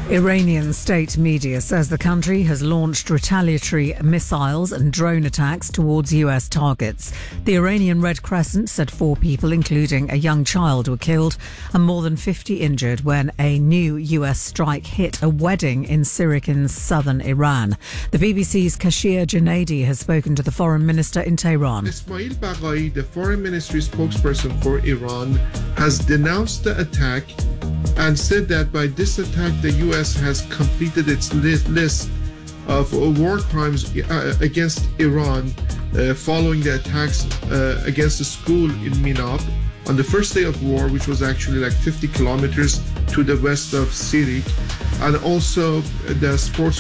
Iranian state media says the country has launched retaliatory missiles and drone attacks towards US targets. The Iranian Red Crescent said 4 people, including a young child, were killed and more than 50 injured when a new US strike hit a wedding in Sirikh, southern Iran. The BBC's Kashir Junaidi has spoken to the foreign minister in Tehran. Ismail Baghai, the foreign ministry spokesperson for Iran, has denounced the attack and said that by this attack, the U.S. has completed its list of war crimes against Iran following the attacks against the school in Minab on the first day of war, which was actually like 50 kilometers to the west of Sirikh, and also the sports